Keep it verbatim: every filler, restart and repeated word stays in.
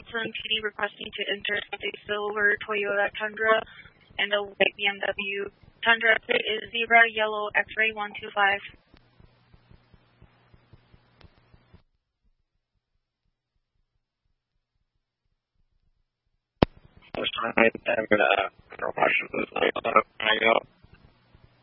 from T D requesting to enter a silver Toyota Tundra and a white B M W Tundra. It is zebra yellow X-ray one two five. That's fine. I'm going to rush this. I go.